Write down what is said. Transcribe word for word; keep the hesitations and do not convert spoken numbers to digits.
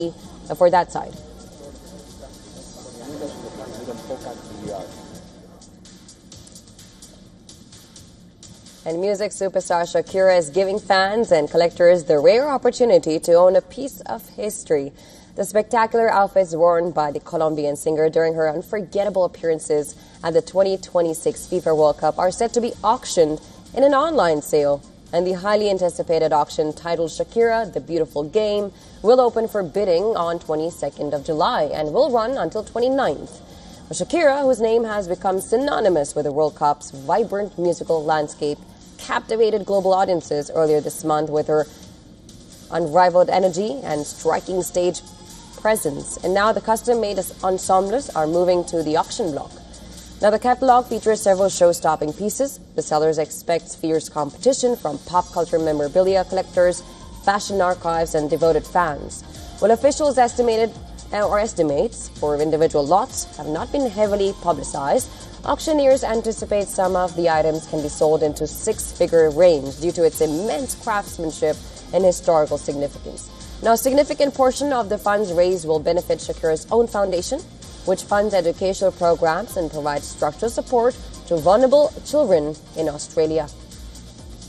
for that side. And music superstar Shakira is giving fans and collectors the rare opportunity to own a piece of history. The spectacular outfits worn by the Colombian singer during her unforgettable appearances at the twenty twenty-six FIFA World Cup are set to be auctioned in an online sale. And the highly anticipated auction titled Shakira, The Beautiful Game will open for bidding on twenty-second of July and will run until twenty-ninth. Shakira, whose name has become synonymous with the World Cup's vibrant musical landscape, captivated global audiences earlier this month with her unrivaled energy and striking stage presence. And now the custom-made ensembles are moving to the auction block. Now the catalog features several show-stopping pieces. The sellers expect fierce competition from pop culture memorabilia collectors, fashion archives, and devoted fans. While officials estimated or estimates for individual lots have not been heavily publicized, auctioneers anticipate some of the items can be sold into six-figure range due to its immense craftsmanship and historical significance. Now, a significant portion of the funds raised will benefit Shakira's own foundation, which funds educational programs and provides structural support to vulnerable children in Australia.